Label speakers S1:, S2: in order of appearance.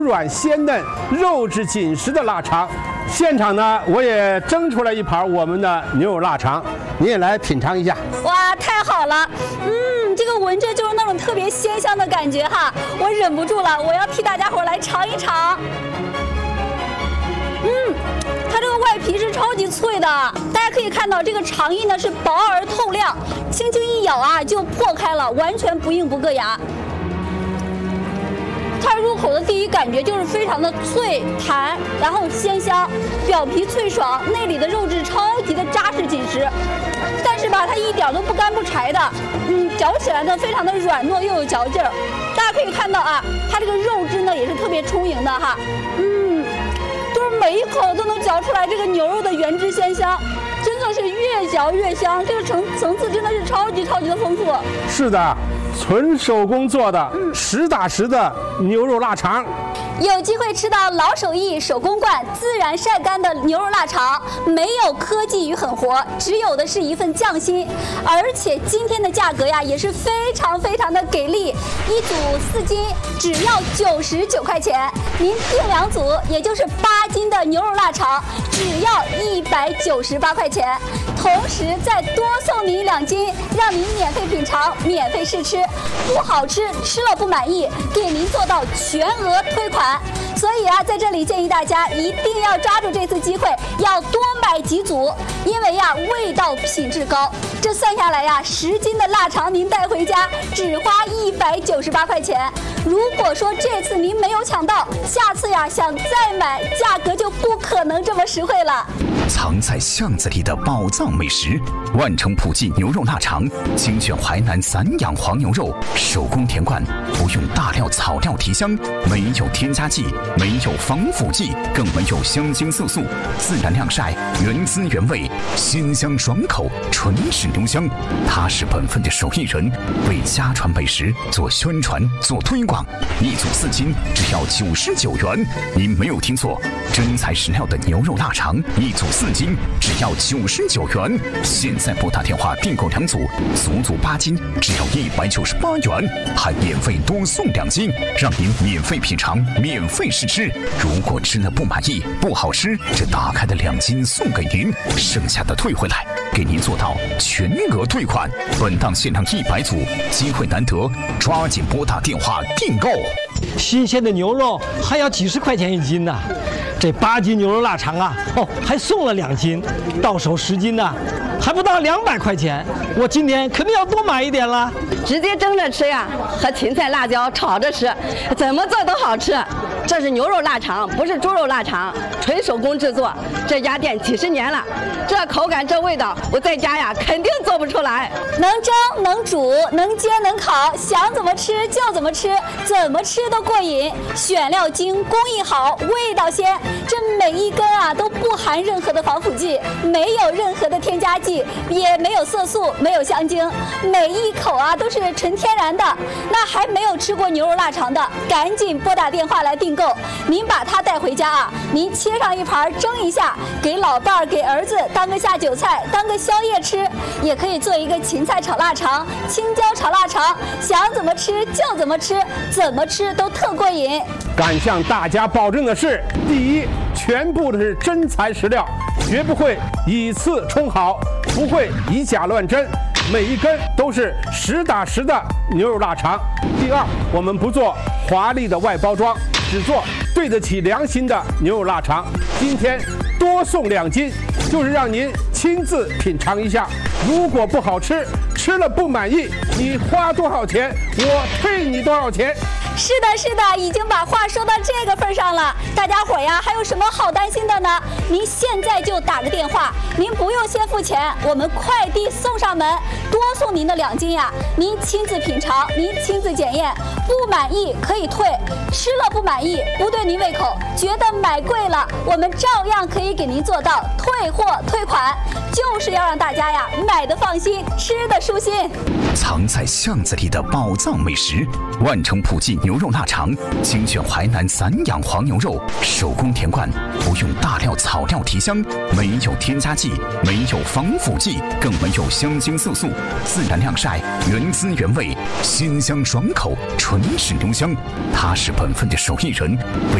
S1: 软鲜嫩、肉质紧实的腊肠。现场呢，我也蒸出来一盘我们的牛肉腊肠，你也来品尝一下。
S2: 哇，太好了！这个闻着就是那种特别鲜香的感觉哈，我忍不住了，我要替大家伙来尝一尝。它这个外皮是超级脆的，大家可以看到这个肠衣呢是薄而透亮，轻轻一咬啊就破开了，完全不硬不硌牙。它入口的第一感觉就是非常的脆弹，然后鲜香，表皮脆爽，内里的肉质超级的扎实紧实，但是吧，它一点都不干不柴的，嚼起来呢非常的软糯又有嚼劲儿。大家可以看到啊，它这个肉质呢也是特别充盈的哈，就是每一口都能嚼出来这个牛肉的原汁鲜香，真的是越嚼越香，这个层次真的是超级的丰富。
S1: 是的。纯手工做的，实打实的牛肉腊肠。
S2: 有机会吃到老手艺手工灌自然晒干的牛肉腊肠，没有科技与狠活，只有的是一份匠心。而且今天的价格呀也是非常的给力，一组4斤只要99块钱，您订2组也就是8斤的牛肉腊肠只要198块钱，同时再多送您2斤，让您免费品尝、免费试吃，不好吃吃了不满意，给您做到全额退款。所以啊，在这里建议大家一定要抓住这次机会，要多买几组，因为呀味道品质高。这算下来呀，10斤的腊肠您带回家只花198块钱。如果说这次您没有抢到，下次呀想再买，价格就不可能这么实惠了。
S3: 藏在巷子里的宝藏美食，万城普记牛肉腊肠，精选淮南散养黄牛肉，手工填灌，不用大料草料提香，没有添加剂，没有防腐剂，更没有香精色素，自然晾晒，原汁原味，鲜香爽口，纯质牛香。它是本分的手艺人，为家传美食做宣传做推广。一组4斤只要99元，您没有听错，真材实料的牛肉腊肠，一组4斤只要99元。现在拨打电话订购2组，足足8斤只要198元，还免费多送2斤，让您免费品尝，免费试吃。如果吃了不满意不好吃，这打开的2斤送给您，剩下的退回来，给您做到全额退款。本档限量100组，机会难得，抓紧拨打电话订购。
S4: 新鲜的牛肉还要几十块钱1斤呢，这8斤牛肉腊肠啊，还送了2斤，到手10斤呢，还不到200块钱。我今天肯定要多买一点了。
S5: 直接蒸着吃呀，和芹菜、辣椒炒着吃，怎么做都好吃。这是牛肉腊肠，不是猪肉腊肠，纯手工制作。这家店几十年了，这口感这味道，我在家呀肯定做不出来。
S2: 能蒸能煮能煎能烤，想怎么吃就怎么吃，怎么吃都过瘾。选料精，工艺好，味道鲜。这每一根啊都不含任何的防腐剂，没有任何的添加剂，也没有色素，没有香精，每一口啊都是纯天然的。那还没有吃过牛肉腊肠的，赶紧拨打电话来订购。您把它带回家啊，您切上一盘蒸一下，给老伴儿给儿子当个下酒菜，当个宵夜吃，也可以做一个芹菜炒腊肠、青椒炒腊肠，想怎么吃就怎么吃，怎么吃都特过瘾。
S1: 敢向大家保证的是，第一，全部的是真材实料，绝不会以次充好，不会以假乱真，每一根都是实打实的牛肉腊肠。第二，我们不做华丽的外包装，只做对得起良心的牛肉腊肠。今天多送2斤，就是让您亲自品尝一下。如果不好吃，吃了不满意，你花多少钱，我退你多少钱。
S2: 是的，已经把话说到这个份上了。大家伙呀，还有什么好担心的呢？您现在就打个电话，您不用先付钱，我们快递送上门，多送您的2斤呀。您亲自品尝，您亲自检验，不满意可以退，吃了不满意不对您胃口，觉得买贵了，我们照样可以给您做到退货退款，就是要让大家呀买的放心，吃的舒心。
S3: 藏在巷子里的宝藏美食，万城普记牛肉腊肠，精选淮南散养黄黄牛肉，手工田灌，不用大料草料提香，没有添加剂，没有防腐剂，更没有香精色素，自然晾晒，原汁原味，鲜香爽口，纯是牛香。他是本分的手艺人。